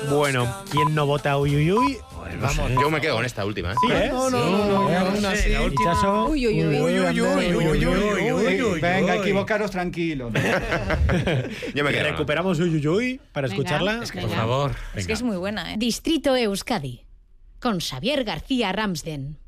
Bueno, ¿quién no vota uy, uy, uy? Pues vamos. Yo me quedo con esta última, ¿eh? Sí, ¿eh? No, Sí, la última. Uy, uy, uy. Venga, equivocaros tranquilos. Yo me quedo. Recuperamos uy, uy, uy para Venga. escucharla. Es que, Por venga. favor. Es que es muy buena, ¿eh? Distrito Euskadi, con Xavier García Ramsden.